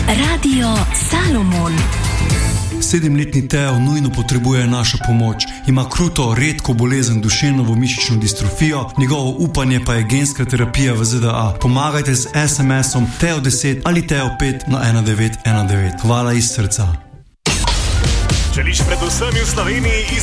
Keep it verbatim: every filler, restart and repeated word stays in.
Radio Salomon. Sedemletni Teo nujno potrebuje našo pomoč. Ima kruto, redko bolezen duševno mišično distrofijo, njegovo upanje pa je genska terapija v Z D A. Pomagajte z es em esom Teo deset ali Teo pet na ena devet ena devet. Hvala iz srca. Želiš predvsem v Sloveniji